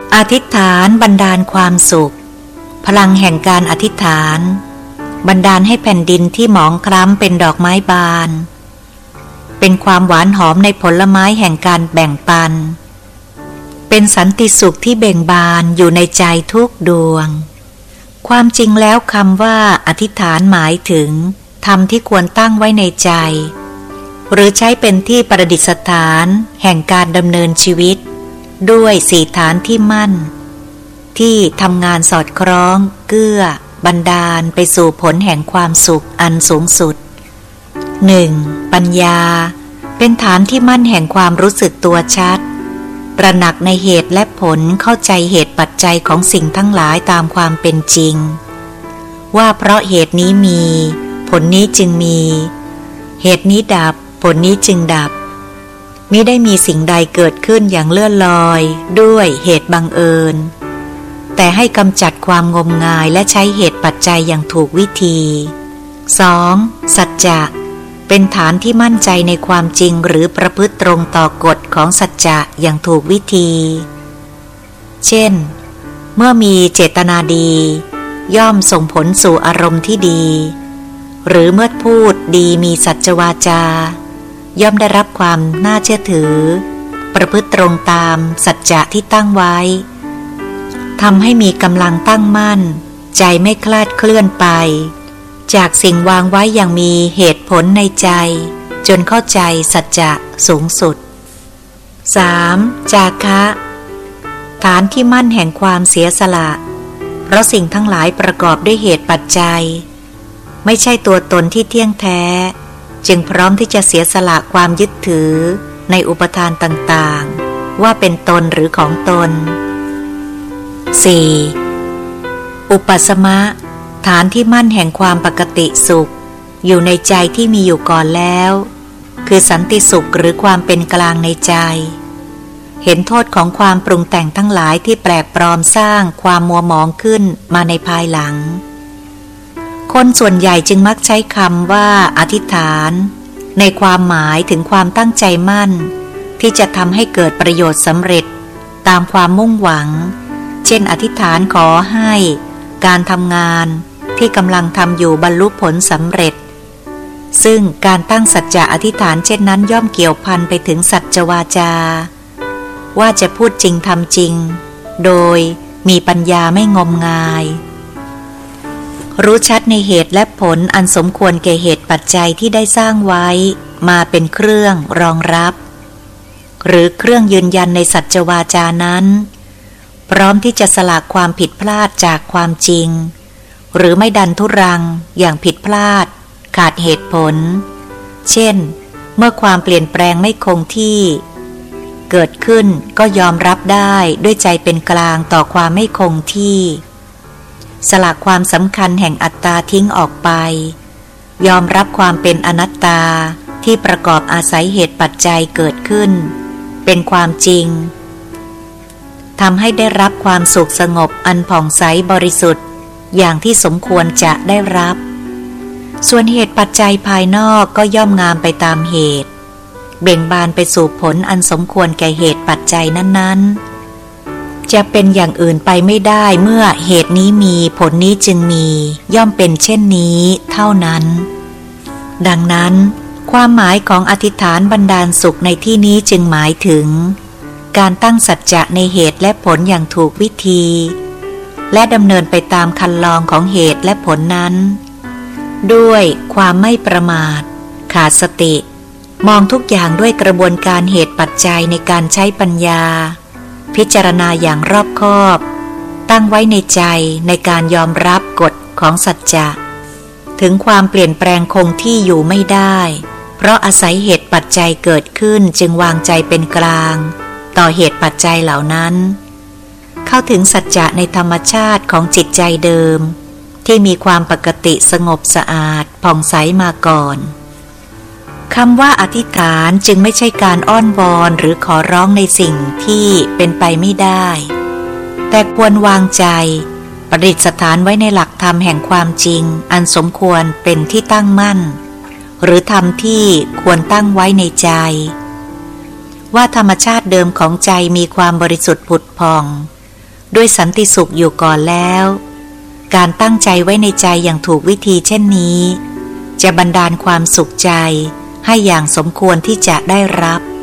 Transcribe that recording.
อธิษฐานบันดาลความสุขพลังแห่งการอธิษฐานบันดาลให้แผ่นดินที่หมองคล้ำเป็นดอกไม้บานเป็นความหวานหอมในผลไม้แห่งการแบ่งปันเป็นสันติสุขที่เบ่งบานอยู่ในใจทุกดวงความจริงแล้วคำว่าอธิษฐานหมายถึงธรรมที่ควรตั้งไว้ในใจหรือใช้เป็นที่ประดิษฐานแห่งการดำเนินชีวิตด้วยสี่ฐานที่มั่นที่ทำงานสอดคล้องเกื้อบันดาลไปสู่ผลแห่งความสุขอันสูงสุด 1. ปัญญาเป็นฐานที่มั่นแห่งความรู้สึกตัวชัดตระหนักในเหตุและผลเข้าใจเหตุปัจจัยของสิ่งทั้งหลายตามความเป็นจริงว่าเพราะเหตุนี้มีผลนี้จึงมีเหตุนี้ดับผลนี้จึงดับมิได้มีสิ่งใดเกิดขึ้นอย่างเลื่อนลอยด้วยเหตุบังเอิญแต่ให้กำจัดความงมงายและใช้เหตุปัจจัยอย่างถูกวิธี 2. สัจจะเป็นฐานที่มั่นใจในความจริงหรือประพฤติตรงต่อกฎของสัจจะอย่างถูกวิธีเช่นเมื่อมีเจตนาดีย่อมส่งผลสู่อารมณ์ที่ดีหรือเมื่อพูดดีมีสัจวาจาย่อมได้รับความน่าเชื่อถือประพฤติตรงตามสัจจะที่ตั้งไว้ทำให้มีกำลังตั้งมั่นใจไม่คลาดเคลื่อนไปจากสิ่งวางไว้อย่างมีเหตุผลในใจจนเข้าใจสัจจะสูงสุด 3. จาคะฐานที่มั่นแห่งความเสียสละเพราะสิ่งทั้งหลายประกอบด้วยเหตุปัจจัยไม่ใช่ตัวตนที่เที่ยงแท้จึงพร้อมที่จะเสียสละความยึดถือในอุปทานต่างๆว่าเป็นตนหรือของตน 4. อุปสมะฐานที่มั่นแห่งความปกติสุขอยู่ในใจที่มีอยู่ก่อนแล้วคือสันติสุขหรือความเป็นกลางในใจเห็นโทษของความปรุงแต่งทั้งหลายที่แปลกปลอมสร้างความมัวหมองขึ้นมาในภายหลังคนส่วนใหญ่จึงมักใช้คำว่าอธิษฐานในความหมายถึงความตั้งใจมั่นที่จะทำให้เกิดประโยชน์สำเร็จตามความมุ่งหวังเช่นอธิษฐานขอให้การทำงานที่กำลังทำอยู่บรรลุผลสำเร็จซึ่งการตั้งสัจจะอธิษฐานเช่นนั้นย่อมเกี่ยวพันไปถึงสัจวาจาว่าจะพูดจริงทำจริงโดยมีปัญญาไม่งมงายรู้ชัดในเหตุและผลอันสมควรแก่เหตุปัจจัยที่ได้สร้างไว้มาเป็นเครื่องรองรับหรือเครื่องยืนยันในสัจวาจานั้นพร้อมที่จะสละความผิดพลาดจากความจริงหรือไม่ดันทุรังอย่างผิดพลาดขาดเหตุผลเช่นเมื่อความเปลี่ยนแปลงไม่คงที่เกิดขึ้นก็ยอมรับได้ด้วยใจเป็นกลางต่อความไม่คงที่สละความสำคัญแห่งอัตตาทิ้งออกไปยอมรับความเป็นอนัตตาที่ประกอบอาศัยเหตุปัจจัยเกิดขึ้นเป็นความจริงทำให้ได้รับความสุขสงบอันผ่องใสบริสุทธิ์อย่างที่สมควรจะได้รับส่วนเหตุปัจจัยภายนอกก็ย่อมงามไปตามเหตุเบ่งบานไปสู่ผลอันสมควรแก่เหตุปัจจัยนั้นๆจะเป็นอย่างอื่นไปไม่ได้เมื่อเหตุนี้มีผลนี้จึงมีย่อมเป็นเช่นนี้เท่านั้นดังนั้นความหมายของอธิษฐานบันดาลสุขในที่นี้จึงหมายถึงการตั้งสัจจะในเหตุและผลอย่างถูกวิธีและดำเนินไปตามคันลองของเหตุและผลนั้นด้วยความไม่ประมาทขาดสติมองทุกอย่างด้วยกระบวนการเหตุปัจจัยในการใช้ปัญญาพิจารณาอย่างรอบคอบตั้งไว้ในใจในการยอมรับกฎของสัจจะถึงความเปลี่ยนแปลงคงที่อยู่ไม่ได้เพราะอาศัยเหตุปัจจัยเกิดขึ้นจึงวางใจเป็นกลางต่อเหตุปัจจัยเหล่านั้นเข้าถึงสัจจะในธรรมชาติของจิตใจเดิมที่มีความปกติสงบสะอาดผ่องใสมาก่อนคำว่าอธิษฐานจึงไม่ใช่การอ้อนวอนหรือขอร้องในสิ่งที่เป็นไปไม่ได้แต่ควรวางใจประดิษฐานไว้ในหลักธรรมแห่งความจริงอันสมควรเป็นที่ตั้งมั่นหรือธรรมที่ควรตั้งไว้ในใจว่าธรรมชาติเดิมของใจมีความบริสุทธิ์ผุดผ่องด้วยสันติสุขอยู่ก่อนแล้วการตั้งใจไว้ในใจอย่างถูกวิธีเช่นนี้จะบันดาลความสุขใจให้อย่างสมควรที่จะได้รับ